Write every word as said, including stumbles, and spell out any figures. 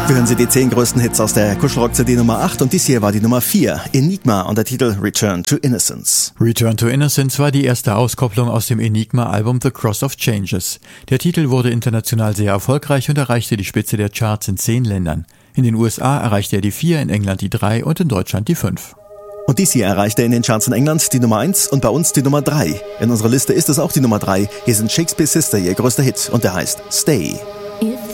Wir hören Sie die zehn größten Hits aus der Kuschelrock-C D Nummer acht und dies hier war die Nummer vier, Enigma und der Titel Return to Innocence. Return to Innocence war die erste Auskopplung aus dem Enigma-Album The Cross of Changes. Der Titel wurde international sehr erfolgreich und erreichte die Spitze der Charts in zehn Ländern. In den U S A erreichte er die vier, in England die drei und in Deutschland die fünf. Und dies hier erreichte in den Charts in England die Nummer eins und bei uns die Nummer drei. In unserer Liste ist es auch die Nummer drei. Hier sind Shakespeare Sister, ihr größter Hit, und der heißt Stay. If